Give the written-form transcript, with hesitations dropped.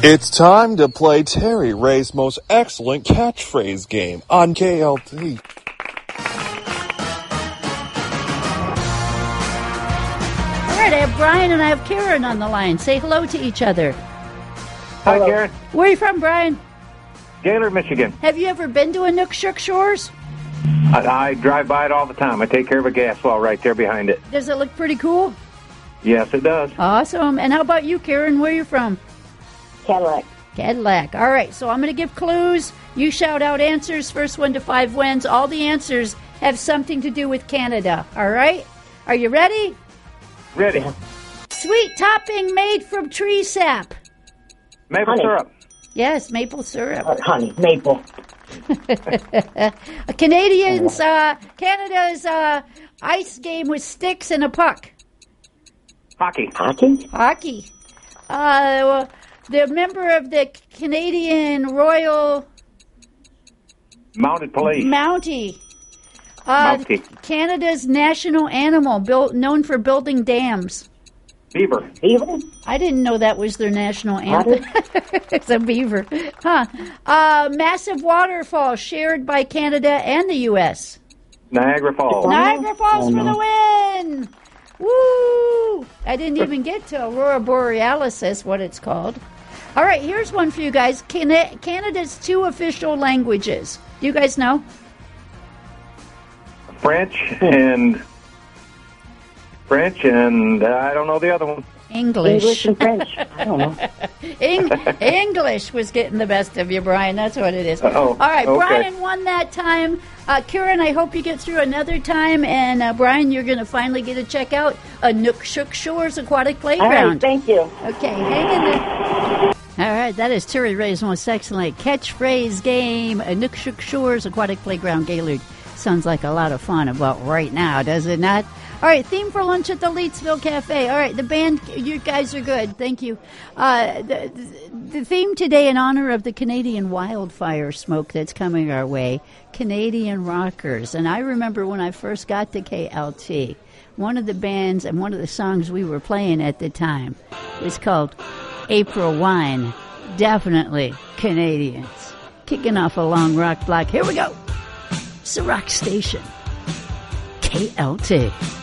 It's time to play Terry Ray's most excellent catchphrase game on KLT. All right, I have Brian and I have Karen on the line. Say hello to each other. Hi, Karen. Where are you from, Brian? Gaylord, Michigan. Have you ever been to Inukshuk Shores? I drive by it all the time. I take care of a gas well right there behind it. Does it look pretty cool? Yes, it does. Awesome. And how about you, Karen? Where are you from? Cadillac. Cadillac. All right, so I'm going to give clues. You shout out answers. First one to 5 wins. All the answers have something to do with Canada. All right? Are you ready? Ready. Sweet topping made from tree sap. Maple syrup. Yes, maple syrup. Honey, maple. Canadians, Canada's ice game with sticks and a puck. Hockey. Hockey. The member of the Canadian Royal Mounted Police. Mountie. Mountie. Canada's national animal, known for building dams. Beaver. Beaver? I didn't know that was their national anthem. It's a beaver. Huh. Massive waterfall shared by Canada and the U.S. Niagara Falls. Niagara Falls for the win! Woo! I didn't even get to Aurora Borealis, that's what it's called. All right, here's one for you guys. Canada's 2 official languages. Do you guys know? French and I don't know the other one. English and French. I don't know. English was getting the best of you, Brian. That's what it is. All right, okay. Brian won that time. Karen, I hope you get through another time. And Brian, you're going to finally get to check out Inukshuk Shores Aquatic Playground. All right, thank you. Okay, hang in there. All right, that is Terry Ray's most excellent catchphrase game, Inukshuk Shores Aquatic Playground, Gaylord. Sounds like a lot of fun about right now, does it not? All right, theme for lunch at the Leetsville Cafe. All right, the band, you guys are good. Thank you. The theme today in honor of the Canadian wildfire smoke that's coming our way, Canadian rockers. And I remember when I first got to KLT, one of the bands and one of the songs we were playing at the time was called April Wine. Definitely Canadians. Kicking off a long rock block. Here we go. It's the rock station. KLT.